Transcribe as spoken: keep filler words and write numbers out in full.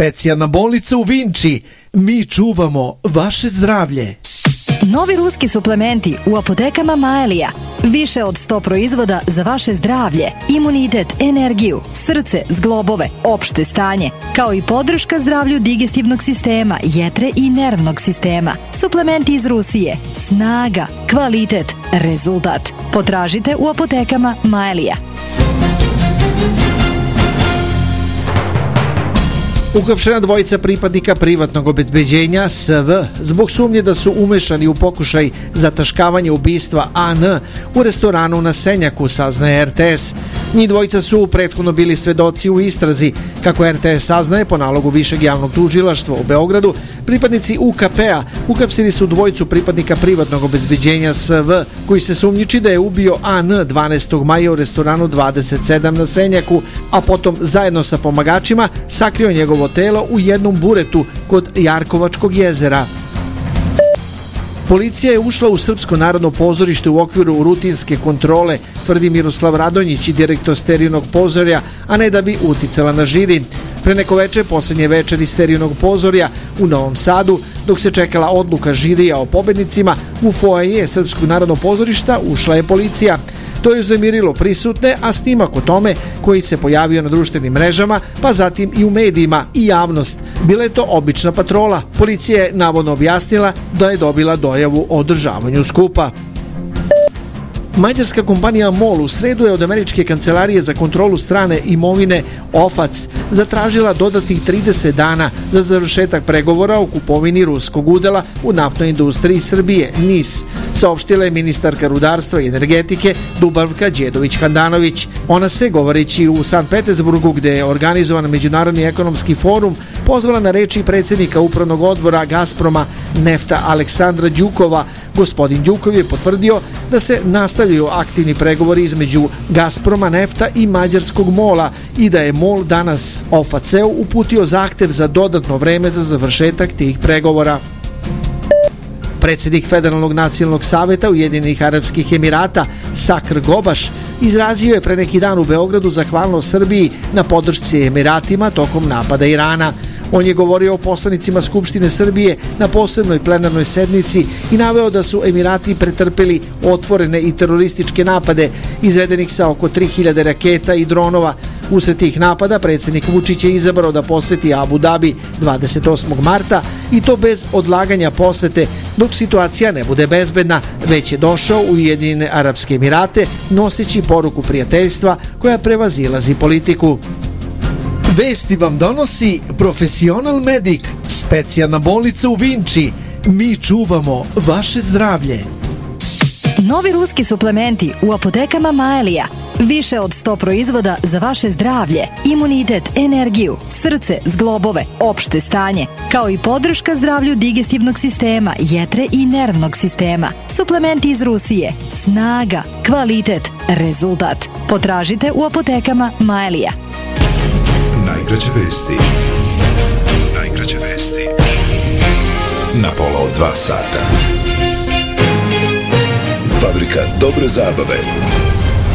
specijalna bolnica u Vinči. Mi čuvamo vaše zdravlje. Novi ruski suplementi u apotekama Maelija. Više od sto proizvoda za vaše zdravlje, imunitet, energiju, srce, zglobove, opšte stanje, kao i podrška zdravlju digestivnog sistema, jetre i nervnog sistema. Suplementi iz Rusije. Snaga, kvalitet, rezultat. Potražite u apotekama Maelija. Uhapšena dvojica pripadnika privatnog obezbeđenja S V zbog sumnje da su umešani u pokušaj zataškavanja ubistva A N u restoranu na Senjaku, saznaje R T S. Njih dvojica su prethodno bili svedoci u istrazi. Kako R T S saznaje, po nalogu Višeg javnog tužilaštva u Beogradu, pripadnici U K P-a uhapsili su dvojicu pripadnika privatnog obezbeđenja S V, koji se sumnjiči da je ubio A N dvanaestog maja u restoranu dvadeset sedam na Senjaku, a potom zajedno sa pomagačima sakrio njegovo telo u jednom buretu kod Jarkovačkog jezera. Policija je ušla u Srpsko narodno pozorište u okviru rutinske kontrole, tvrdi Miroslav Radonjić i direktor Sterijonog pozorja, a ne da bi uticala na žiri. Pre neko veče, poslednje večeri Sterijonog pozorja u Novom Sadu, dok se čekala odluka žirija o pobednicima, u foaje Srpskog narodnog pozorišta ušla je policija. To je uznemirilo prisutne, a snimak o tome, koji se pojavio na društvenim mrežama, pa zatim i u medijima i javnost. Bila je to obična patrola. Policija je navodno objasnila da je dobila dojavu o održavanju skupa. Mađarska kompanija MOL u sredu je od Američke kancelarije za kontrolu strane imovine O F A C zatražila dodatnih trideset dana za završetak pregovora o kupovini ruskog udela u naftnoj industriji Srbije, N I S, saopštila je ministarka rudarstva i energetike Dubravka Đedović-Handanović. Ona se, govoreći u Sankt Petersburgu gde je organizovan Međunarodni ekonomski forum, pozvala na reči predsjednika upravnog odbora Gazproma Nefta Aleksandra Đukova. Gospodin Đukov je potvrdio da se nastavljaju aktivni pregovori između Gazproma Nefta i mađarskog MOL-a i da je MOL danas O F A C-u uputio zahtev za dodatno vreme za završetak tih pregovora. Predsjednik Federalnog nacionalnog saveta Ujedinjenih Arapskih Emirata Sakr Gobaš izrazio je pre neki dan u Beogradu zahvalnost Srbiji na podršci Emiratima tokom napada Irana. On je govorio o poslanicima Skupštine Srbije na posebnoj plenarnoj sednici i naveo da su Emirati pretrpeli otvorene i terorističke napade izvedenih sa oko tri hiljade raketa i dronova. Usred tih napada predsjednik Vučić je izabrao da poseti Abu Dhabi dvadeset osmog marta i to bez odlaganja posete dok situacija ne bude bezbedna. Već je došao u Ujedinjene Arapske Emirate noseći poruku prijateljstva koja prevazilazi politiku. Vesti vam donosi Profesional Medic, specijalna bolnica u Vinči. Mi čuvamo vaše zdravlje. Novi ruski suplementi u apotekama Maelija. Više od sto proizvoda za vaše zdravlje, imunitet, energiju, srce, zglobove, opšte stanje, kao i podrška zdravlju digestivnog sistema, jetre i nervnog sistema. Suplementi iz Rusije. Snaga, kvalitet, rezultat. Potražite u apotekama Maelija. Najkraće vesti. Najkraće vesti. Na pola od dva sata. Fabrika dobre zabave.